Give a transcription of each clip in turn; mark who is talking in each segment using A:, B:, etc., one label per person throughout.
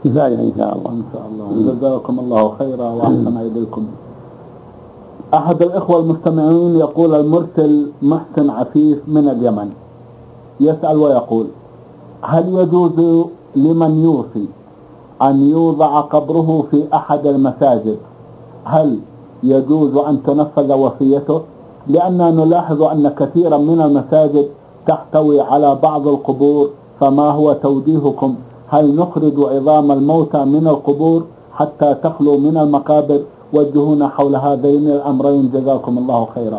A: كفاية إن شاء الله.
B: إن شاء الله. جزاكم الله خيرا وأحسن إليكم. أحد الإخوة المستمعين يقول: المرسل محسن عفيف من اليمن يسأل ويقول: هل يجوز لمن يوصي أن يوضع قبره في أحد المساجد؟ هل يجوز أن تنفذ وصيته؟ لأننا نلاحظ أن كثيرا من المساجد تحتوي على بعض القبور، فما هو توجيهكم؟ هل نخرج عظام الموتى من القبور حتى تخلو من المقابر؟ وجهونا حول هذين الأمرين جزاكم الله خيرا.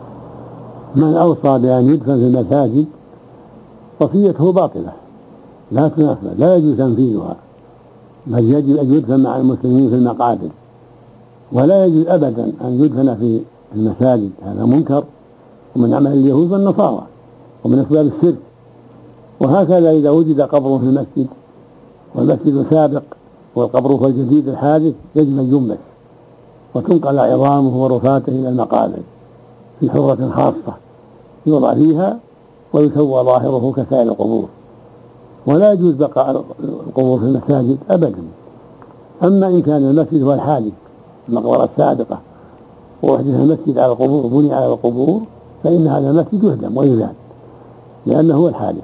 A: من أوصى بأن يدفن في المساجد وصيته باطلة لا تنفذ، لا يجوز تنفيذها، بل يجب أن يدفن مع المسلمين في المقابر، ولا يجوز أبدا أن يدفن في المساجد. هذا منكر ومن عمل اليهود والنصارى ومن أسباب الشرك. وهكذا إذا وجد قبر في المسجد والمسجد سابق والقبر هو الجديد الحادث يجب أن يمس وتنقل عظامه ورفاته إلى المقابر في حرة خاصة يوضع فيها ويسوى ظاهره كسائر القبور، ولا يجوز بقاء القبور في المساجد أبدا. أما إن كان المسجد هو الحادث المقبرة السابقة ووحدث المسجد على القبور بني على القبور فإن هذا المسجد يهدم ويزال لأنه هو الحادث.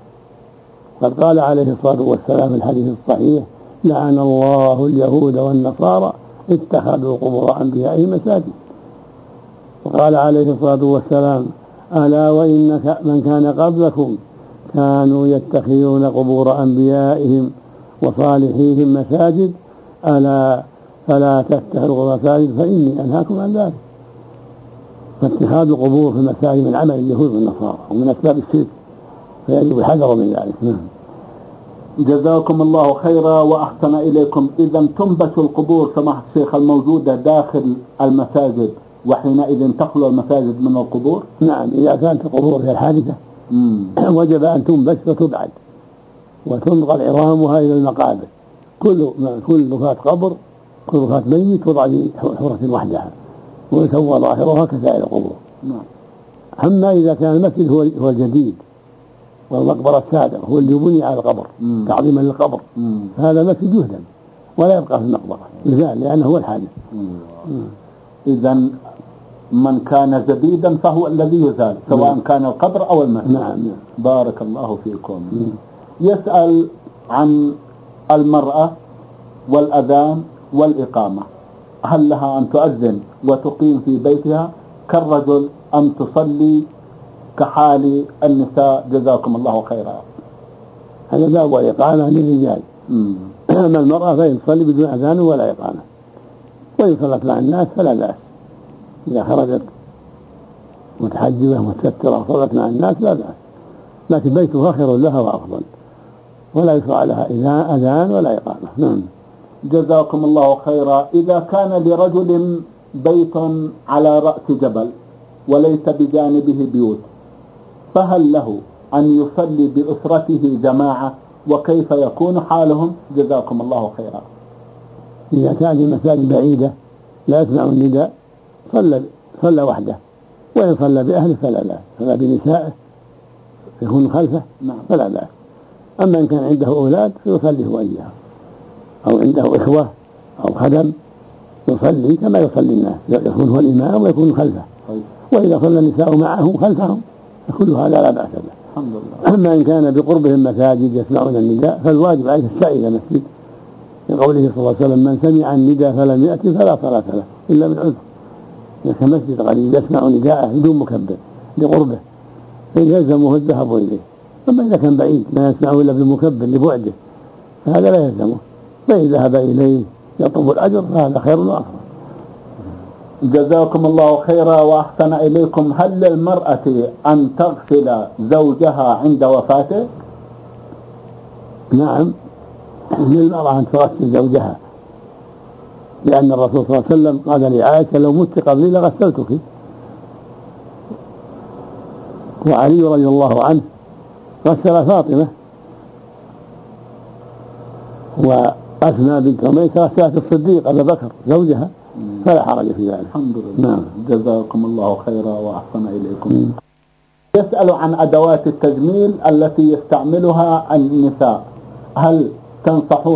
A: قد قال عليه الصلاة والسلام في الحديث الصحيح: لعن الله اليهود والنصارى اتخذوا قبور أنبيائهم مساجد. وقال عليه الصلاة والسلام: ألا وإن من كان قبلكم كانوا يتخذون قبور أنبيائهم وصالحيهم مساجد، ألا فلا تتخذوا مساجد فإني أنهاكم عن ذلك. فاتخاذ القبور في المساجد من عمل اليهود والنصارى ومن أسباب الشرك، فيجب الحذر من ذلك.
B: جزاكم الله خيرا وأحسن إليكم. إذا تنبت القبور سماحة الشيخ الموجودة داخل المساجد وحينئذ تخلو المساجد من القبور؟
A: نعم، إذا كانت القبور هي الحادثة وجب أن تنبت وتبعد وتنقل عظامها إلى المقابر. كل رفاة قبر كل رفاة ميت توضع في حرة وحدها ويسوى ظاهرها كسائر القبور. أما إذا كان المسجد هو الجديد والمقبرة السابق هو اللي بني على القبر تعظيما للقبر، هذا مسجد يهدم ولا يبقى في المقبرة يزال لأنه هو الحادث.
B: إذا من كان جديدا فهو الذي يزال سواء كان القبر أو المسجد.
A: نعم.
B: بارك الله فيكم. يسأل عن المرأة والأذان والإقامة، هل لها أن تؤذن وتقيم في بيتها كالرجل أم تصلي كحال النساء؟ جزاكم الله خيرا.
A: هذا باب الإقامة للرجال. أما المرأة فإن تصلي بدون أذان ولا إقامة، وإن صلت مع الناس فلا بأس. إذا خرجت متحجبة مستترة صلت مع الناس لا بأس، لكن بيتها خير لها وأفضل، ولا يشرع لها أذان ولا إقامة.
B: جزاكم الله خيرا. إذا كان لرجل بيت على رأس جبل وليس بجانبه بيوت، فهل له أن يصلي بأسرته جماعة؟ وكيف يكون حالهم؟ جزاكم الله خيرا.
A: إذا كان المساجد بعيدة لا يسمع النداء صلى وحده، وإن صلى بأهله فلا بأس، صلى بنسائه يكون خلفه فلا بأس. أما إن كان عنده أولاد فيصلي هو إياهم، أو عنده إخوة أو خدم يصلي كما يصلي الناس، يكون هو الإمام ويكون خلفه. وإذا صلى النساء معهم خلفهم فكل هذا لا بأس به.
B: الحمد لله.
A: أما إن كان بقربهم مساجد يسمعون النداء فالواجب عليه السعي إلى مسجد، لقوله صلى الله عليه وسلم: من سمع النداء فلم يأتي فلا صلاة له إلا من عذر. إذا مسجد قريب يسمع نداءه بدون مكبر لقربه فيلزمه الذهاب إليه. أما إذا كان بعيد لا يسمعه إلا بالمكبر لبعده فهذا لا يلزمه، فإن ذهب إليه يطلب الأجر فهذا خير وأفضل.
B: جزاكم الله خيرا وأحسن إليكم. هل للمرأة أن تغسل زوجها عند وفاته؟
A: نعم، للمرأة أن تغسل زوجها، لأن الرسول صلى الله عليه وسلم قال لعائشة: لو مت قبلي لغسلتك. وعلي رضي الله عنه غسل فاطمة، وأسماء بنت أميس غسلت الصديق أبا بكر زوجها، فلا حرج في ذلك.
B: الحمد لله.
A: نعم.
B: جزاكم الله خيرا وأحسن إليكم. يسأل عن أدوات التجميل التي يستعملها النساء، هل تنصحون